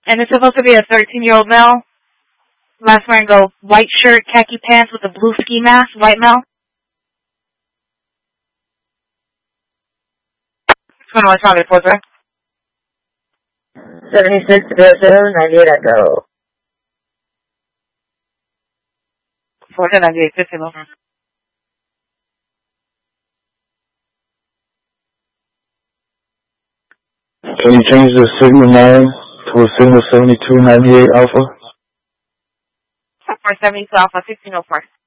And it's supposed to be a 13-year-old male. Last wearing a white shirt, khaki pants with a blue ski mask, white male. 21 Charlie, 4-0. 7600, Echo. 498, 15 over. Can you change the signal 9 to a signal 7298 Alpha? 472 Alpha, 1604.